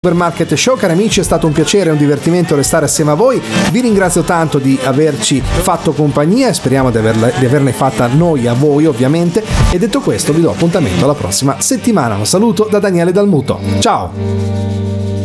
Supermarket Show. Cari amici, è stato un piacere e un divertimento restare assieme a voi. Vi ringrazio tanto di averci fatto compagnia e speriamo di averne fatta noi a voi, ovviamente. E detto questo, vi do appuntamento alla prossima settimana. Un saluto da Daniele Dalmuto. Ciao!